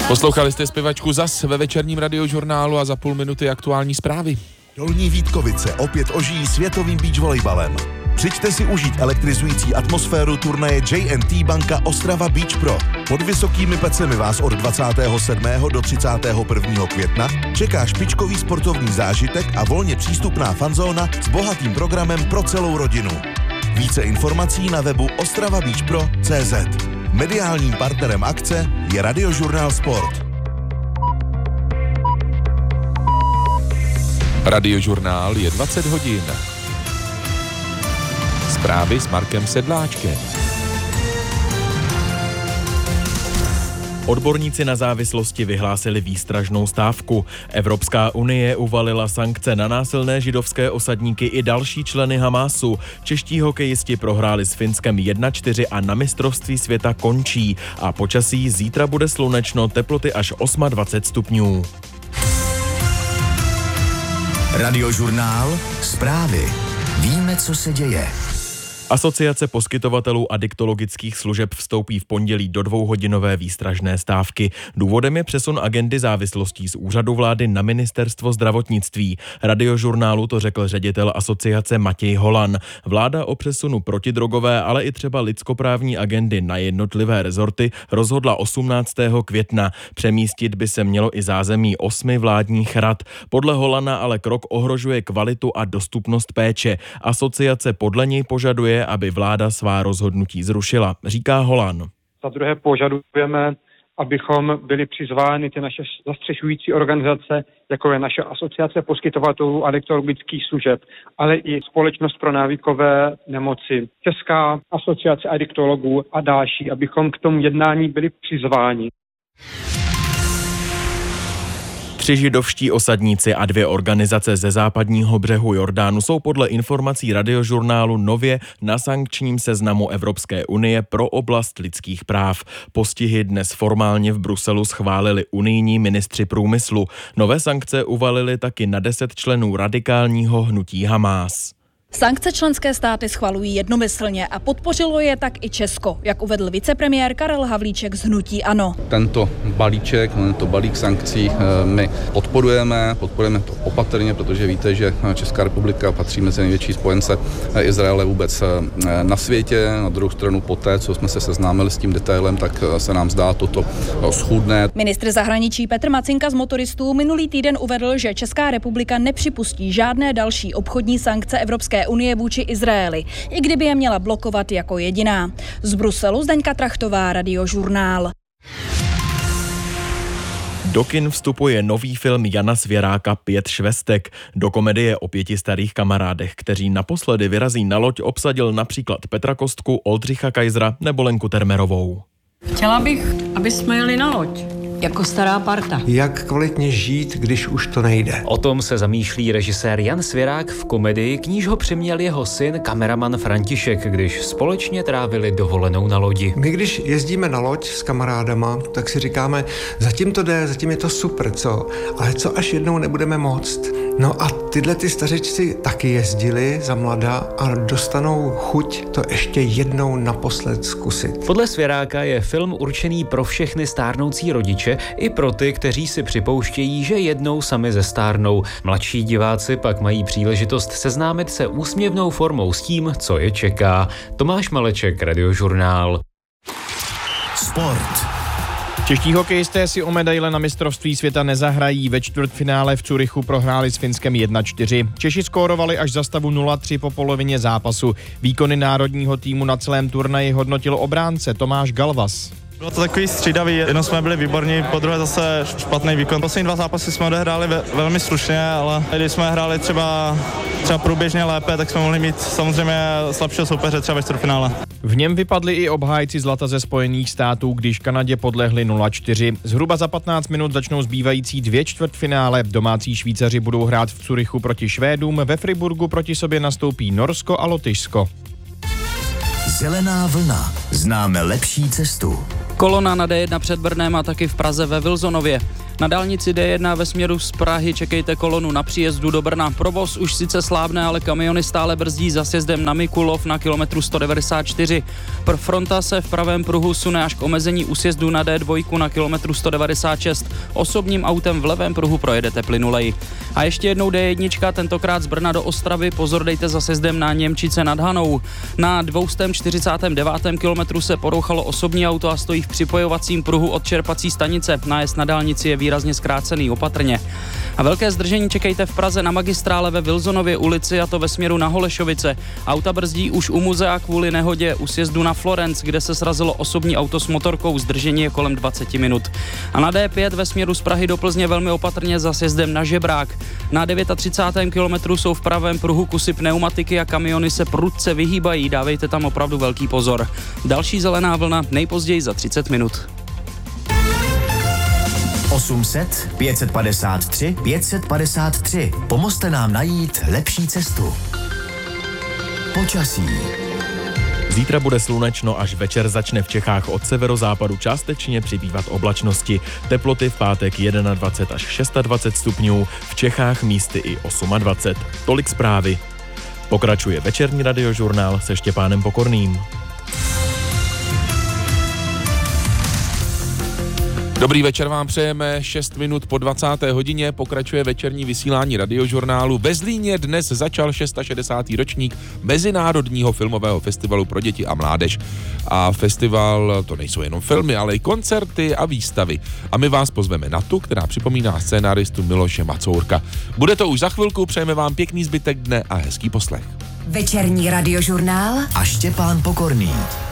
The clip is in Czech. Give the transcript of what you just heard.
Poslouchali jste zpěvačku Zas ve večerním radiožurnálu a za půl minuty aktuální zprávy. Dolní Vítkovice opět ožijí světovým beach volejbalem. Přijďte si užít elektrizující atmosféru turnaje J&T Banka Ostrava Beach Pro. Pod vysokými pecemi vás od 27. do 31. května čeká špičkový sportovní zážitek a volně přístupná fanzóna s bohatým programem pro celou rodinu. Více informací na webu ostravabeachpro.cz. Mediálním partnerem akce je Radiožurnál Sport. Radiožurnál je 20 hodin. Zprávy s Markem Sedláčkem. Odborníci na závislosti vyhlásili výstražnou stávku. Evropská unie uvalila sankce na násilné židovské osadníky i další členy Hamásu. Čeští hokejisti prohráli s Finskem 1-4 a na mistrovství světa končí. A počasí zítra bude slunečno, teploty až 28 stupňů. Radiožurnál, zprávy. Víme, co se děje. Asociace poskytovatelů adiktologických služeb vstoupí v pondělí do 2hodinové výstražné stávky. Důvodem je přesun agendy závislostí z úřadu vlády na ministerstvo zdravotnictví. Radiožurnálu to řekl ředitel asociace Matěj Holan. Vláda o přesunu protidrogové, ale i třeba lidskoprávní agendy na jednotlivé rezorty rozhodla 18. května. Přemístit by se mělo i zázemí 8 vládních rad. Podle Holana ale krok ohrožuje kvalitu a dostupnost péče. Asociace podle něj požaduje, aby vláda svá rozhodnutí zrušila, říká Holan. Za druhé požadujeme, abychom byli přizvány ty naše zastřešující organizace, jako je naše asociace poskytovatelů adiktologických služeb, ale i Společnost pro návykové nemoci, Česká asociace adiktologů a další, abychom k tomu jednání byli přizváni. 3 židovští osadníci a 2 organizace ze západního břehu Jordánu jsou podle informací Radiožurnálu nově na sankčním seznamu Evropské unie pro oblast lidských práv. Postihy dnes formálně v Bruselu schválili unijní ministři průmyslu. Nové sankce uvalili taky na 10 členů radikálního hnutí Hamás. Sankce členské státy schvalují jednomyslně a podpořilo je tak i Česko, jak uvedl vicepremiér Karel Havlíček z hnutí ANO. Tento balíček, tento balík sankcí my podporujeme to opatrně, protože víte, že Česká republika patří mezi největší spojence Izraele vůbec na světě. Na druhou stranu poté, co jsme se seznámili s tím detailem, tak se nám zdá toto schůdné. Ministr zahraničí Petr Macinka z motoristů minulý týden uvedl, že Česká republika nepřipustí žádné další obchodní sankce Evropské unie vůči Izraeli, i kdyby je měla blokovat jako jediná. Z Bruselu Zdeňka Trachtová, Radiožurnál. Do kin vstupuje nový film Jana Svěráka 5 švestek. Do komedie o 5 starých kamarádech, kteří naposledy vyrazí na loď, obsadil například Petra Kostku, Oldřicha Kajzra nebo Lenku Termerovou. Chtěla bych, aby jsme jeli na loď. Jako stará parta. Jak kvalitně žít, když už to nejde? O tom se zamýšlí režisér Jan Svěrák v komedii, k níž ho přiměl jeho syn, kameraman František, když společně trávili dovolenou na lodi. My, když jezdíme na loď s kamarádama, tak si říkáme, zatím to jde, zatím je to super, co? Ale co až jednou nebudeme moct? No a tyhle ty stařečci taky jezdili za mlada a dostanou chuť to ještě jednou naposled zkusit. Podle Svěráka je film určený pro všechny stárnoucí rodiče i pro ty, kteří si připouštějí, že jednou sami zestárnou. Mladší diváci pak mají příležitost seznámit se úsměvnou formou s tím, co je čeká. Tomáš Maleček, Radiožurnál. Sport. Čeští hokejisté si o medaile na mistrovství světa nezahrají. Ve čtvrtfinále v Curychu prohráli s Finskem 1-4. Češi skórovali až za stavu 0-3 po polovině zápasu. Výkony národního týmu na celém turnaji hodnotil obránce Tomáš Galvas. Bylo to takový střídavý, jednou jsme byli výborní, po druhé zase špatný výkon. Poslední 2 zápasy jsme odehráli velmi slušně, ale když jsme hráli třeba průběžně lépe, tak jsme mohli mít samozřejmě slabšího soupeře třeba ve čtvrtfinále. V něm vypadli i obhájci zlata ze Spojených států, když Kanadě podlehli 0-4. Zhruba za 15 minut začnou zbývající 2 čtvrtfinále. Domácí Švýcaři budou hrát v Curychu proti Švédům, ve Friburgu proti sobě nastoupí Norsko a Lotyšsko. Zelená vlna. Známe lepší cestu. Kolona na D1 před Brnem a taky v Praze ve Wilsonově. Na dálnici D1 ve směru z Prahy čekejte kolonu na příjezdu do Brna. Provoz už sice slábne, ale kamiony stále brzdí za sjezdem na Mikulov na kilometru 194. Fronta se v pravém pruhu sune až k omezení u sjezdu na D2 na kilometru 196. Osobním autem v levém pruhu projedete plynuleji. A ještě jednou D1, tentokrát z Brna do Ostravy, pozor dejte za sjezdem na Němčice nad Hanou. Na 249. kilometru se porouchalo osobní auto a stojí v připojovacím pruhu od čerpací stanice. Nájezd na dálnici je výrazně zkrácený, opatrně. A velké zdržení čekejte v Praze na magistrále ve Wilsonově ulici, a to ve směru na Holešovice. Auta brzdí už u muzea kvůli nehodě u sjezdu na Florence, kde se srazilo osobní auto s motorkou. Zdržení je kolem 20 minut. A na D5 ve směru z Prahy do Plzně velmi opatrně za sjezdem na Žebrák. Na 39. kilometru jsou v pravém pruhu kusy pneumatiky a kamiony se prudce vyhýbají. Dávejte tam opravdu velký pozor. Další zelená vlna nejpozději za 30 minut. 800 553 553. Pomozte nám najít lepší cestu. Počasí. Zítra bude slunečno, až večer začne v Čechách od severozápadu částečně přibývat oblačnosti. Teploty v pátek 21 až 26 stupňů, v Čechách místy i 28. Tolik zprávy. Pokračuje večerní radiožurnál se Štěpánem Pokorným. Dobrý večer vám přejeme, 6 minut po 20. hodině pokračuje večerní vysílání radiožurnálu. Ve Zlíně dnes začal 660. ročník Mezinárodního filmového festivalu pro děti a mládež. A festival, to nejsou jenom filmy, ale i koncerty a výstavy. A my vás pozveme na tu, která připomíná scénáristu Miloše Macourka. Bude to už za chvilku, přejeme vám pěkný zbytek dne a hezký poslech. Večerní radiožurnál a Štěpán Pokorný.